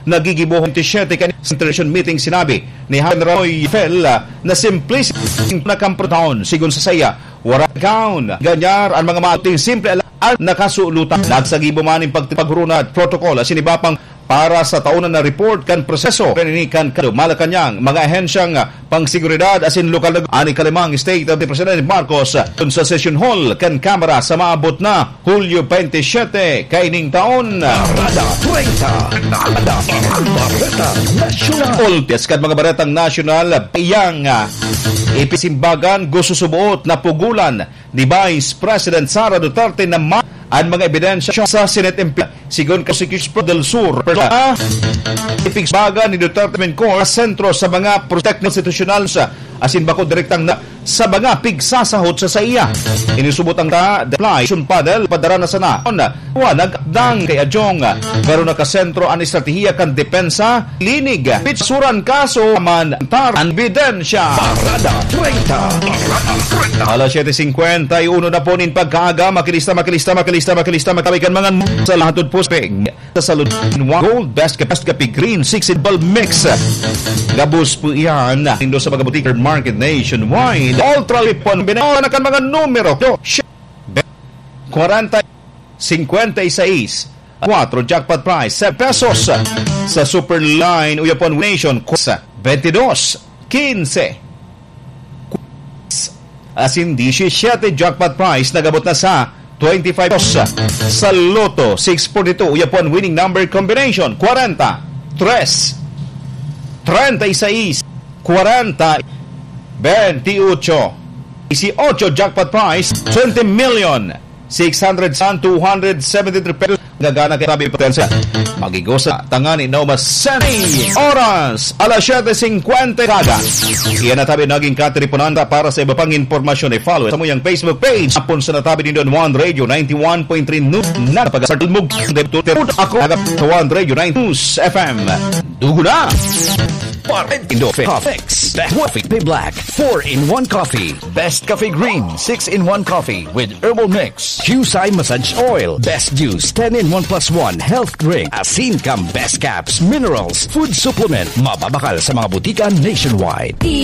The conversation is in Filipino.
nagigibuhong 27 kanina sa international meeting sinabi ni Roy Fel na simplicity na kamprotaon sigun sa saya wala gown ganyar ang mga mating simple al nakasulutan nagsagibo maning pagpaghuruna at protocol asinibapang para sa taunan na report kan proseso kaninikan Malacanang mga ahensyang pangseguridad asin lokal na ani kalimang state of the President Marcos sa session hall kan kamera sa maabot na Hulyo 27 kaining taon. Parada 30 Bareta National Ultias kan mga baretang national iyang ipisimbagan gusto subuot na pugulan ni Vice President Sara Duterte na ang mga ebidensya sa Senate impeachment sigon Prosecution del Sur ipigbaga ni Duterte Mencour sentro sa mga protect constitutional sa asin bako direktang na sa mga pigsasahot sa iya inisubot ang apply sunpadel padara na sana nagdang kay Adjong pero nakasentro ang estratehiya kan depensa linig pitsuran kaso man ang ebidensya. Parada 30 alas 7:51 na po nin pagkaaga makilista makawikan mga sa lahatod po sa salud gold best kapi green 6 in bulb mix gabos po iyan indo sa mga boutique market nationwide ultra lipon binawa na kan mga numero 40 56 4 jackpot prize 7 pesos sa super line uyapon nation 22 15 asin 17 jackpot prize nagabot na sa 25 pesos sa Lotto 642 uyapon winning number combination 40 3 36 40 28 jackpot prize 20 million 600,273 pesos gagana kay Rabi Potensa magigosa tangani no mas oras alas 7:50 kada iyan natabi naging katriponanda para sa iba pang informasyon ay follow sa muyang Facebook page apon sa natabi din doon One Radio 91.3 News na pag-asartulmog ako agap sa One Radio 9 News FM dugo na Indo Coffex Best Coffee Black 4-in-1 Coffee Best Coffee Green 6-in-1 Coffee with Herbal Mix Qsai Massage Oil Best Juice 10-in-1+1 Health Drink Asin Cam Best Caps Minerals Food Supplement mababakal sa mga butika nationwide.